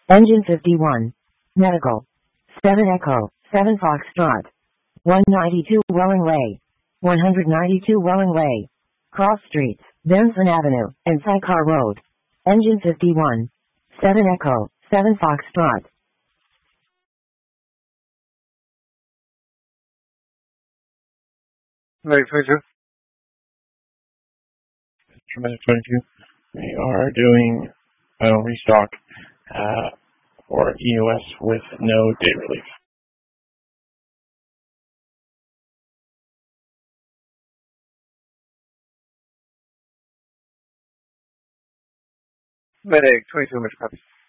Engine 51. Medical. 7 Echo, 7 Foxtrot. 192 Welling Way. 192 Welling Way. Cross Streets, Benson Avenue, and Sycar Road. Engine 51. 7 Echo, 7 Foxtrot. Medic 22. Medic 22. We are doing final restock for EOS with no day relief. Medic 22, Mr. Copy.